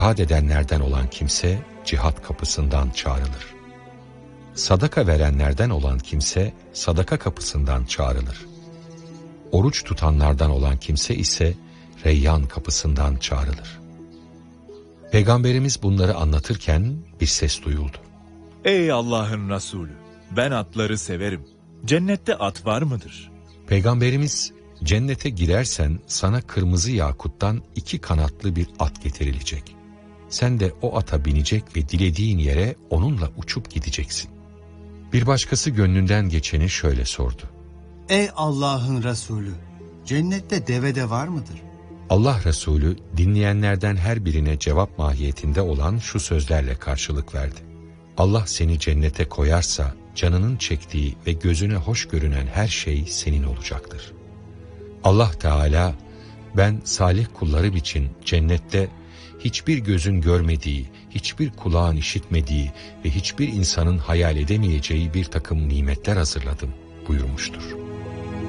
Cihad edenlerden olan kimse cihat kapısından çağrılır. Sadaka verenlerden olan kimse sadaka kapısından çağrılır. Oruç tutanlardan olan kimse ise Reyyan kapısından çağrılır. Peygamberimiz bunları anlatırken bir ses duyuldu. Ey Allah'ın Resulü! Ben atları severim. Cennette at var mıdır? Peygamberimiz, cennete girersen sana kırmızı yakuttan 2 kanatlı bir at getirilecek. Sen de o ata binecek ve dilediğin yere onunla uçup gideceksin. Bir başkası gönlünden geçeni şöyle sordu. Ey Allah'ın Resulü! Cennette deve de var mıdır? Allah Resulü dinleyenlerden her birine cevap mahiyetinde olan şu sözlerle karşılık verdi. Allah seni cennete koyarsa canının çektiği ve gözüne hoş görünen her şey senin olacaktır. Allah Teala, ben salih kullarım için cennette hiçbir gözün görmediği, hiçbir kulağın işitmediği ve hiçbir insanın hayal edemeyeceği bir takım nimetler hazırladım buyurmuştur.